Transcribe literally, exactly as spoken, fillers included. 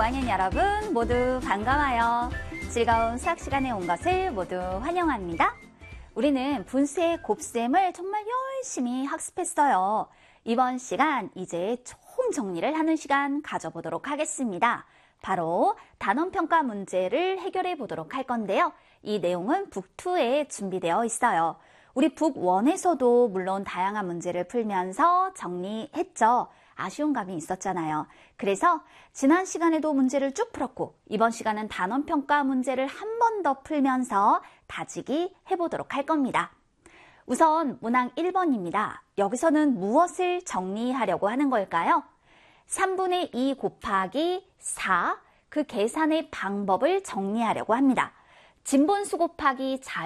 학년 여러분 모두 반가워요. 즐거운 수학 시간에 온 것을 모두 환영합니다. 우리는 분수의 곱셈을 정말 열심히 학습했어요. 이번 시간 이제 총정리를 하는 시간 가져보도록 하겠습니다. 바로 단원평가 문제를 해결해 보도록 할 건데요. 이 내용은 북이에 준비되어 있어요. 우리 북일에서도 물론 다양한 문제를 풀면서 정리했죠. 아쉬운 감이 있었잖아요. 그래서 지난 시간에도 문제를 쭉 풀었고 이번 시간은 단원평가 문제를 한 번 더 풀면서 다지기 해보도록 할 겁니다. 우선 문항 일 번입니다. 여기서는 무엇을 정리하려고 하는 걸까요? 삼분의 이 곱하기 사, 그 계산의 방법을 정리하려고 합니다. 진분수 곱하기 자